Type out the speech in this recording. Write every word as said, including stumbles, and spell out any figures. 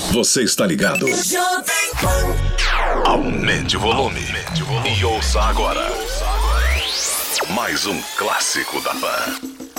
Você está ligado? Aumente o volume e ouça agora mais um clássico da Pan.